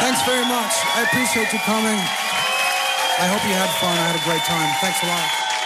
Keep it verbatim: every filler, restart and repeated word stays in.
Thanks very much. I appreciate you coming. I hope you had fun. I had a great time. Thanks a lot.